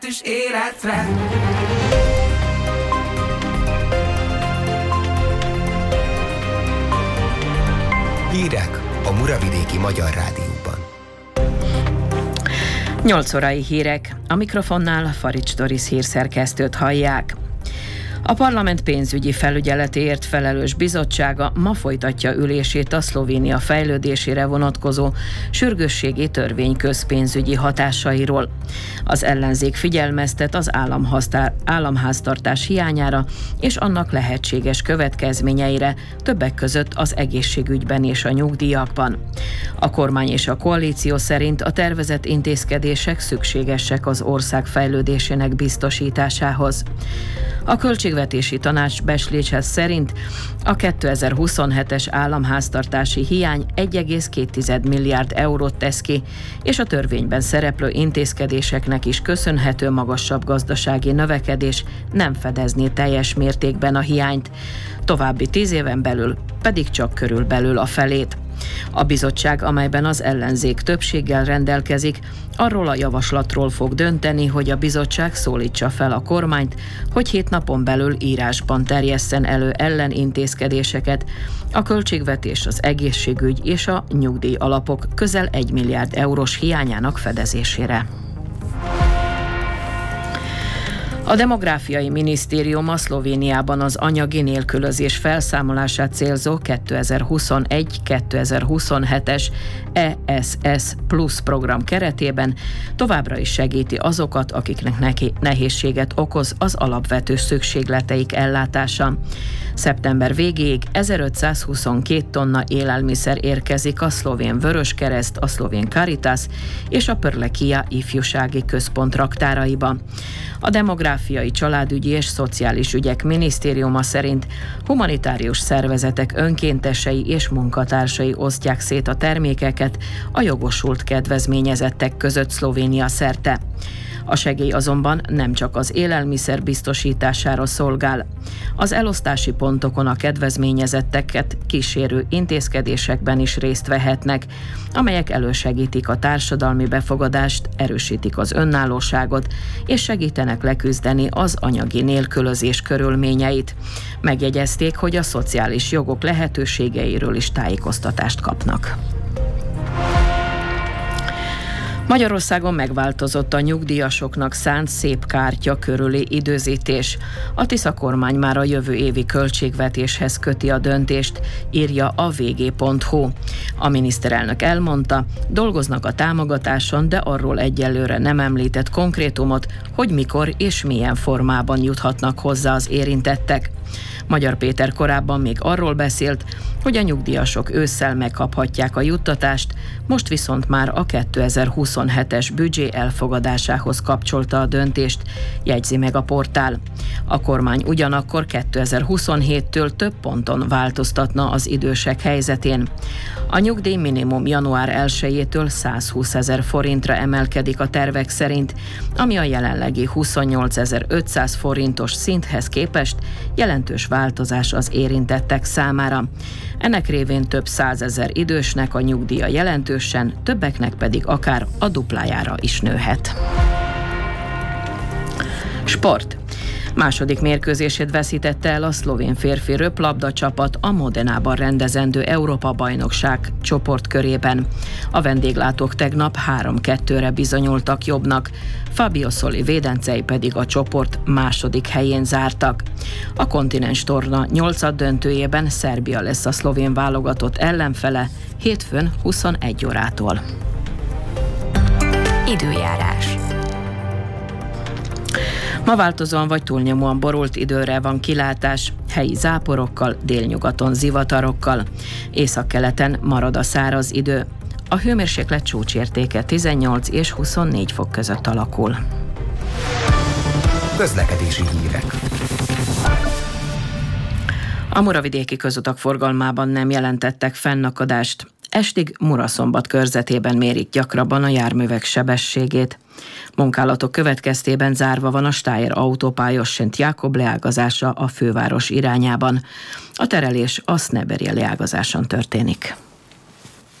Életre. Hírek a Muravidéki Magyar Rádióban. 8 órai hírek. A mikrofonnál Farics Doris hírszerkesztőt hallják. A parlament pénzügyi felügyeletéért felelős bizottsága ma folytatja ülését a Szlovénia fejlődésére vonatkozó sürgősségi törvény közpénzügyi hatásairól. Az ellenzék figyelmeztet az államháztartás hiányára és annak lehetséges következményeire, többek között az egészségügyben és a nyugdíjakban. A kormány és a koalíció szerint a tervezett intézkedések szükségesek az ország fejlődésének biztosításához. A Költségvetési Tanács becslése szerint a 2027-es államháztartási hiány 1,2 milliárd eurót tesz ki, és a törvényben szereplő intézkedéseknek is köszönhető magasabb gazdasági növekedés nem fedezné teljes mértékben a hiányt, további 10 éven belül pedig csak körülbelül a felét. A bizottság, amelyben az ellenzék többséggel rendelkezik, arról a javaslatról fog dönteni, hogy a bizottság szólítsa fel a kormányt, hogy 7 napon belül írásban terjesszen elő ellenintézkedéseket a költségvetés, az egészségügy és a nyugdíj alapok közel 1 milliárd eurós hiányának fedezésére. A Demográfiai Minisztérium a Szlovéniában az anyagi nélkülözés felszámolását célzó 2021-2027-es ESS Plus program keretében továbbra is segíti azokat, akiknek nehézséget okoz az alapvető szükségleteik ellátása. Szeptember végéig 1522 tonna élelmiszer érkezik a Szlovén Vöröskereszt, a Szlovén Caritas és a Prlekija ifjúsági központ raktáraiba. A Demográfiai, Családügyi és Szociális Ügyek Minisztériuma szerint humanitárius szervezetek önkéntesei és munkatársai osztják szét a termékeket a jogosult kedvezményezettek között Szlovénia szerte. A segély azonban nem csak az élelmiszer biztosítására szolgál. Az elosztási pontokon a kedvezményezetteket kísérő intézkedésekben is részt vehetnek, amelyek elősegítik a társadalmi befogadást, erősítik az önállóságot és segítenek leküzdeni az anyagi nélkülözés körülményeit. Megjegyezték, hogy a szociális jogok lehetőségeiről is tájékoztatást kapnak. Magyarországon megváltozott a nyugdíjasoknak szánt szép kártya körüli időzítés. A Tisza kormány már a jövő évi költségvetéshez köti a döntést, írja a vg.hu. A miniszterelnök elmondta, dolgoznak a támogatáson, de arról egyelőre nem említett konkrétumot, hogy mikor és milyen formában juthatnak hozzá az érintettek. Magyar Péter korábban még arról beszélt, hogy a nyugdíjasok ősszel megkaphatják a juttatást, most viszont már a 2027-es büdzsé elfogadásához kapcsolta a döntést, jegyzi meg a portál. A kormány ugyanakkor 2027-től több ponton változtatna az idősek helyzetén. A nyugdíj minimum január 1-től 120 000 forintra emelkedik a tervek szerint, ami a jelenlegi 28 500 forintos szinthez képest jelentős változás az érintettek számára. Ennek révén több 100 000 idősnek a nyugdíja jelentősen, többeknek pedig akár a duplájára is nőhet. Sport. Második mérkőzését veszítette el a szlovén férfi röplabda csapat a Modenában rendezendő Európa-bajnokság csoportkörében. A vendéglátók tegnap 3-2-re bizonyultak jobbnak, Fabio Soli védencei pedig a csoport második helyén zártak. A kontinens torna 8. döntőjében Szerbia lesz a szlovén válogatott ellenfele hétfőn 21 órától. Időjárás. Ma változóan vagy túlnyomóan borult időre van kilátás, helyi záporokkal, délnyugaton zivatarokkal. Északkeleten marad a száraz idő. A hőmérséklet csúcsértéke 18 és 24 fok között alakul. Közlekedési hírek. A muravidéki közutak forgalmában nem jelentettek fennakadást. Estig Muraszombat körzetében mérik gyakrabban a járművek sebességét. Munkálatok következtében zárva van a Steyr autópálya Szent Jákob leágazása a főváros irányában. A terelés a Sneberje leágazáson történik.